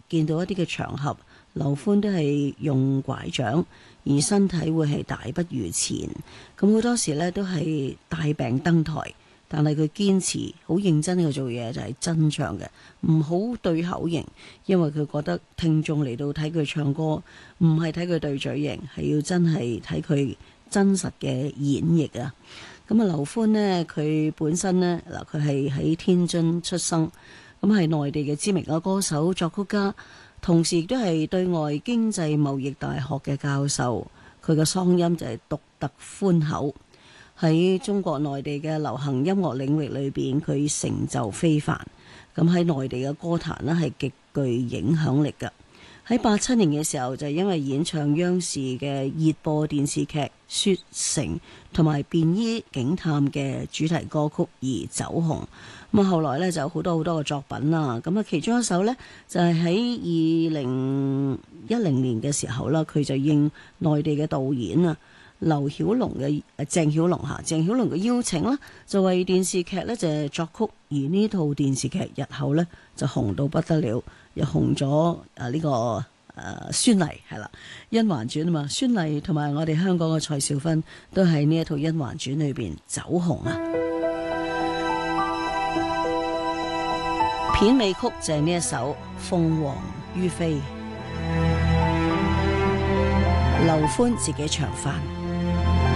見到一啲嘅場合，劉歡都係用拐杖，而身體會係大不如前。咁好多時呢都係帶病登台，但係佢堅持好認真去做嘢，就係真唱嘅，唔好對口型，因為佢覺得聽眾嚟到睇佢唱歌，唔係睇佢對嘴型，係要真係睇佢真實嘅演繹啊！咁啊，劉歡呢，佢本身呢，嗱，佢係喺天津出生，咁係內地嘅知名嘅歌手、作曲家，同時亦都係對外經濟貿易大學嘅教授。佢嘅嗓音就係獨特寬厚，喺中國內地嘅流行音樂領域裏邊，佢成就非凡。咁喺內地嘅歌壇呢，係極具影響力嘅。喺87年嘅時候，就因為演唱央視嘅熱播電視劇《雪城》同埋《便衣警探》嘅主題歌曲而走紅。咁啊，後來呢就好多嘅作品啦。咁啊，其中一首呢，就係喺2010年嘅時候啦，佢就應內地嘅導演啊劉曉龍嘅鄭曉龍嘅邀請啦，就為電視劇呢就作曲。而呢套電視劇日後呢，就紅到不得了。又紅咗呢個孫儷係啦，《甄嬛傳》啊嘛，孫儷同埋我哋香港嘅蔡少芬都喺呢一套《甄嬛傳》裏邊走紅啊！片尾曲就係呢一首《鳳凰于飛》，劉歡自己唱返。